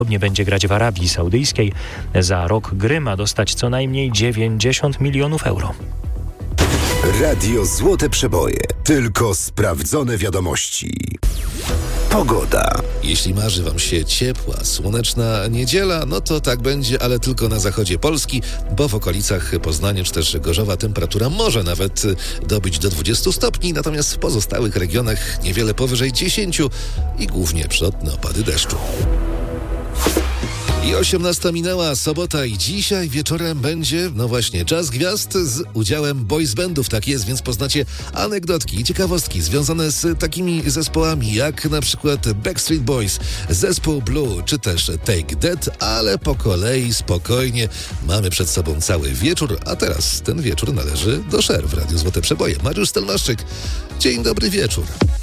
Podobnie będzie grać w Arabii Saudyjskiej. Za rok gry ma dostać co najmniej 90 milionów euro. Radio Złote Przeboje. Tylko sprawdzone wiadomości. Pogoda. Jeśli marzy Wam się ciepła, słoneczna niedziela, no to tak będzie, ale tylko na zachodzie Polski, bo w okolicach Poznania czy też Gorzowa temperatura może nawet dobyć do 20 stopni, natomiast w pozostałych regionach niewiele powyżej 10 i głównie przelotne opady deszczu. I 18 minęła sobota i dzisiaj wieczorem będzie, no właśnie, Czas Gwiazd z udziałem boys bandów. Tak jest, więc poznacie anegdotki i ciekawostki związane z takimi zespołami jak na przykład Backstreet Boys, zespół Blue czy też Take That, ale po kolei, spokojnie. Mamy przed sobą cały wieczór, a teraz ten wieczór należy do Cher w Radiu Złote Przeboje. Mariusz Stelmaszczyk, dzień dobry wieczór.